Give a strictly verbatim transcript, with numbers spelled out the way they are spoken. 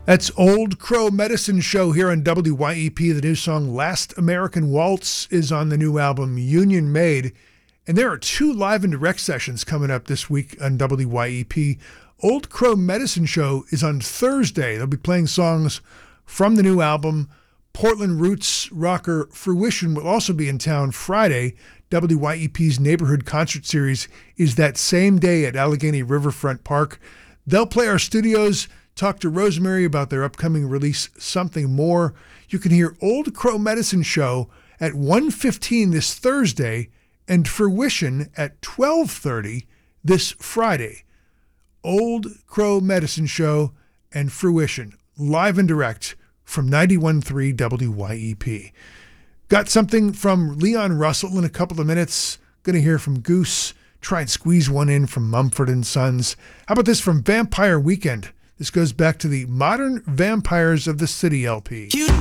That's Old Crow Medicine Show here on W Y E P. The new song Last American Waltz is on the new album Union Made. And there are two live and direct sessions coming up this week on W Y E P. Old Crow Medicine Show is on Thursday. They'll be playing songs from the new album. Portland roots rocker Fruition will also be in town Friday. W Y E P's Neighborhood Concert Series is that same day at Allegheny Riverfront Park. They'll play our studios, talk to Rosemary about their upcoming release, Something More. You can hear Old Crow Medicine Show at one fifteen this Thursday and Fruition at twelve thirty this Friday. Old Crow Medicine Show and Fruition, live and direct from ninety-one point three W Y E P. Got something from Leon Russell in a couple of minutes. Going to hear from Goose. Try and squeeze one in from Mumford and Sons. How about this from Vampire Weekend? This goes back to the Modern Vampires of the City L P.